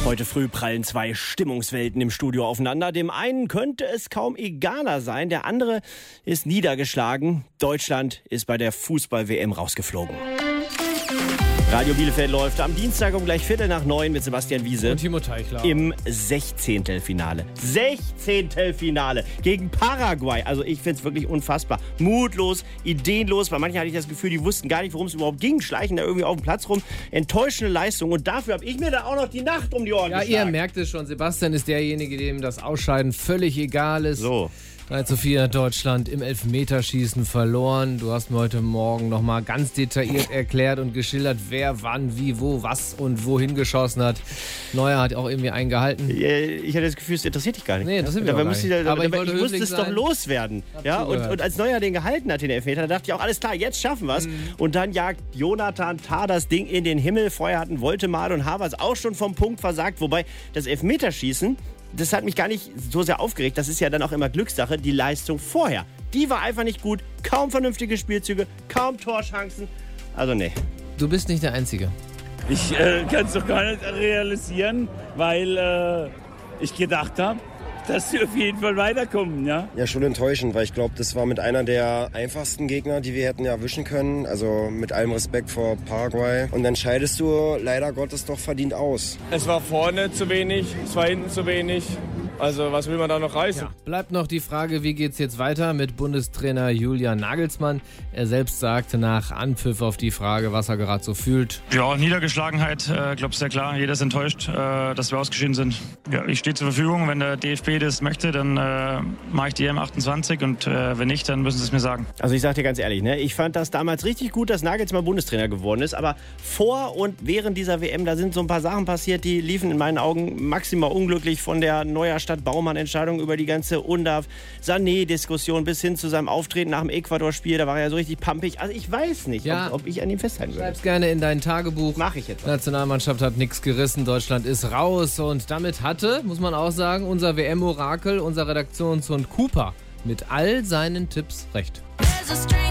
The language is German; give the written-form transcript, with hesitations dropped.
Heute früh prallen zwei Stimmungswelten im Studio aufeinander. Dem einen könnte es kaum egaler sein, der andere ist niedergeschlagen. Deutschland ist bei der Fußball-WM rausgeflogen. Radio Bielefeld läuft am Dienstag um gleich 8:45 mit Sebastian Wiese. Und Timo Teichler. Im 16. Finale. 16. Finale gegen Paraguay. Also ich finde es wirklich unfassbar. Mutlos, ideenlos. Bei manchen hatte ich das Gefühl, die wussten gar nicht, worum es überhaupt ging. Schleichen da irgendwie auf dem Platz rum. Enttäuschende Leistung. Und dafür habe ich mir da auch noch die Nacht um die Ohren geschlagen. Ja, ihr merkt es schon. Sebastian ist derjenige, dem das Ausscheiden völlig egal ist. So. 3:4 Deutschland im Elfmeterschießen verloren. Du hast mir heute Morgen nochmal ganz detailliert erklärt und geschildert, wer wann, wie, wo, was und wohin geschossen hat. Neuer hat auch irgendwie einen gehalten. Ich hatte das Gefühl, es interessiert dich gar nicht. Nee, interessiert mich auch gar nicht. Aber ich musste es doch loswerden. Ja? Und als Neuer den gehalten hat, den Elfmeter, da dachte ich auch, alles klar, jetzt schaffen wir es. Und dann jagt Jonathan Tah das Ding in den Himmel. Vorher hatten Woltemade und Havertz auch schon vom Punkt versagt. Wobei das Elfmeterschießen, das hat mich gar nicht so sehr aufgeregt. Das ist ja dann auch immer Glückssache. Die Leistung vorher, die war einfach nicht gut. Kaum vernünftige Spielzüge, kaum Torchancen. Also nee. Du bist nicht der Einzige. Ich kann es doch gar nicht realisieren, weil ich gedacht habe, dass sie auf jeden Fall weiterkommen, ja? Ja, schon enttäuschend, weil ich glaube, das war mit einer der einfachsten Gegner, die wir hätten erwischen können. Also mit allem Respekt vor Paraguay. Und dann scheidest du leider Gottes doch verdient aus. Es war vorne zu wenig, es war hinten zu wenig. Also was will man da noch reißen? Ja. Bleibt noch die Frage, wie geht's jetzt weiter mit Bundestrainer Julian Nagelsmann. Er selbst sagte nach Anpfiff auf die Frage, was er gerade so fühlt. Ja, Niedergeschlagenheit, glaube sehr klar. Jeder ist enttäuscht, dass wir ausgeschieden sind. Ja, ich stehe zur Verfügung. Wenn der DFB das möchte, dann mache ich die M28 und wenn nicht, dann müssen sie es mir sagen. Also ich sage dir ganz ehrlich, ne, ich fand das damals richtig gut, dass Nagelsmann Bundestrainer geworden ist, aber vor und während dieser WM, da sind so ein paar Sachen passiert, die liefen in meinen Augen maximal unglücklich, von der Neuer-Stadt-Baumann-Entscheidung über die ganze Undav-Sané-Diskussion bis hin zu seinem Auftreten nach dem Ecuador-Spiel, da war er ja so richtig pampig. Also ich weiß nicht, ob ich an ihm festhalten würde. Schreib's gerne in dein Tagebuch. Mach ich jetzt. Die Nationalmannschaft hat nichts gerissen, Deutschland ist raus und damit hatte, muss man auch sagen, unser WM-Orakel, unser Redaktionshund Cooper mit all seinen Tipps recht.